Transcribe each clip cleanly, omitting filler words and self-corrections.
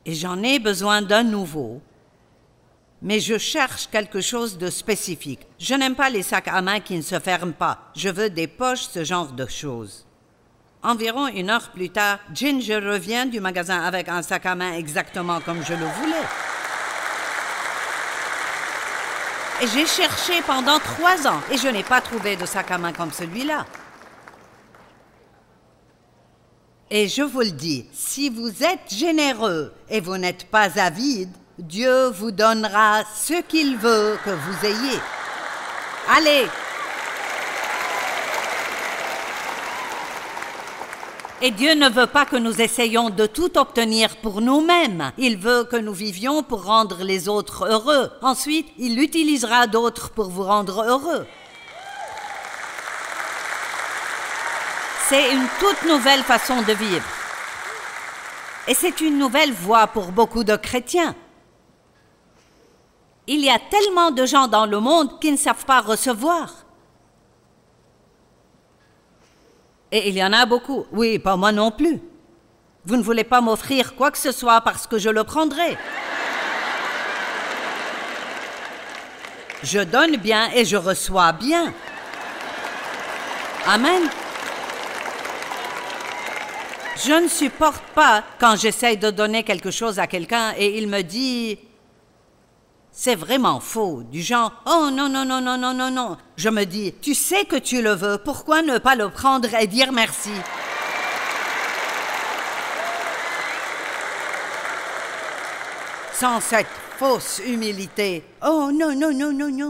et j'en ai besoin d'un nouveau. Mais je cherche quelque chose de spécifique. Je n'aime pas les sacs à main qui ne se ferment pas. Je veux des poches, ce genre de choses. Environ 1 heure plus tard, Ginger revient du magasin avec un sac à main exactement comme je le voulais. Et j'ai cherché pendant 3 ans et je n'ai pas trouvé de sac à main comme celui-là. Et je vous le dis, si vous êtes généreux et vous n'êtes pas avide, Dieu vous donnera ce qu'il veut que vous ayez. Allez! Et Dieu ne veut pas que nous essayions de tout obtenir pour nous-mêmes. Il veut que nous vivions pour rendre les autres heureux. Ensuite, il utilisera d'autres pour vous rendre heureux. C'est une toute nouvelle façon de vivre. Et c'est une nouvelle voie pour beaucoup de chrétiens. Il y a tellement de gens dans le monde qui ne savent pas recevoir. Et il y en a beaucoup. Oui, pas moi non plus. Vous ne voulez pas m'offrir quoi que ce soit parce que je le prendrai. Je donne bien et je reçois bien. Amen. Je ne supporte pas quand j'essaye de donner quelque chose à quelqu'un et il me dit... C'est vraiment faux, du genre « Oh non, non, non, non, non, non, non ». Je me dis « Tu sais que tu le veux, pourquoi ne pas le prendre et dire merci ?» Sans cette fausse humilité. « Oh non, non, non, non, non ».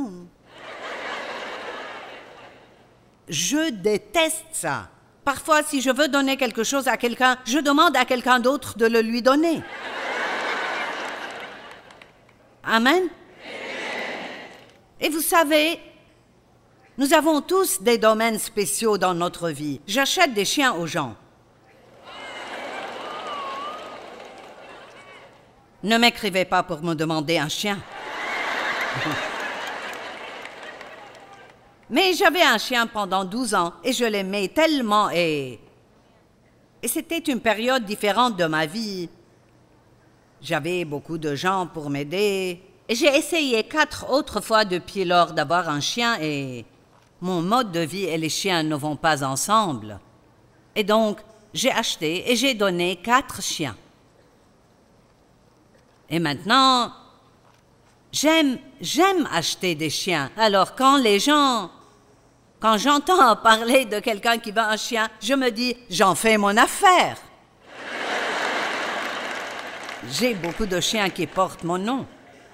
Je déteste ça. Parfois, si je veux donner quelque chose à quelqu'un, je demande à quelqu'un d'autre de le lui donner. Amen. Et vous savez, nous avons tous des domaines spéciaux dans notre vie. J'achète des chiens aux gens. Ne m'écrivez pas pour me demander un chien. Mais j'avais un chien pendant 12 ans et je l'aimais tellement et c'était une période différente de ma vie. J'avais beaucoup de gens pour m'aider. Et j'ai essayé 4 autres fois depuis lors d'avoir un chien et mon mode de vie et les chiens ne vont pas ensemble. Et donc, j'ai acheté et j'ai donné 4 chiens. Et maintenant, j'aime acheter des chiens. Alors quand j'entends parler de quelqu'un qui veut un chien, je me dis, j'en fais mon affaire. J'ai beaucoup de chiens qui portent mon nom.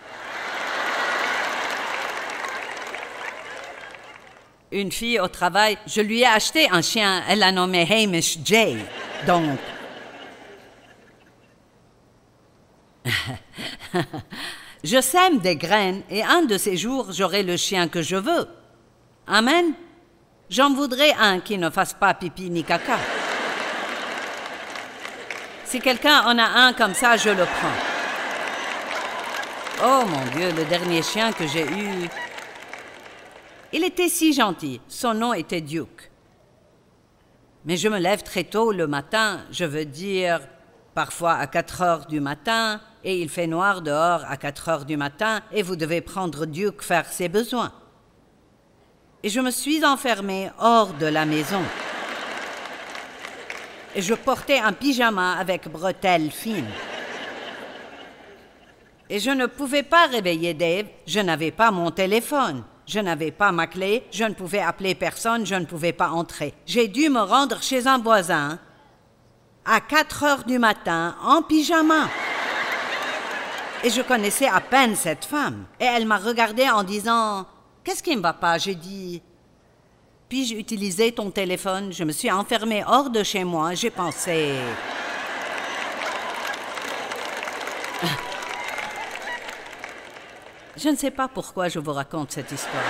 Une fille au travail, je lui ai acheté un chien, elle l'a nommé Hamish J. Donc, je sème des graines et un de ces jours, j'aurai le chien que je veux. Amen. J'en voudrais un qui ne fasse pas pipi ni caca. Si quelqu'un en a un comme ça, je le prends. Oh mon Dieu, le dernier chien que j'ai eu... Il était si gentil. Son nom était Duke. Mais je me lève très tôt le matin, je veux dire parfois à 4 heures du matin, et il fait noir dehors à 4 heures du matin, et vous devez prendre Duke faire ses besoins. Et je me suis enfermée hors de la maison. Et je portais un pyjama avec bretelles fines. Et je ne pouvais pas réveiller Dave, je n'avais pas mon téléphone. Je n'avais pas ma clé, je ne pouvais appeler personne, je ne pouvais pas entrer. J'ai dû me rendre chez un voisin à 4 heures du matin en pyjama. Et je connaissais à peine cette femme. Et elle m'a regardé en disant « Qu'est-ce qui ne va pas ?» J'ai dit « Puis-je utiliser ton téléphone ?» Je me suis enfermée hors de chez moi, j'ai pensé... Je ne sais pas pourquoi je vous raconte cette histoire.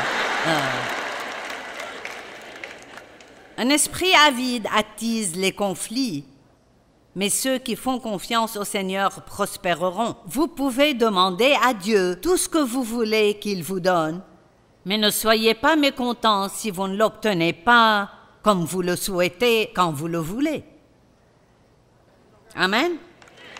Un esprit avide attise les conflits, mais ceux qui font confiance au Seigneur prospéreront. Vous pouvez demander à Dieu tout ce que vous voulez qu'il vous donne, mais ne soyez pas mécontents si vous ne l'obtenez pas comme vous le souhaitez quand vous le voulez. Amen.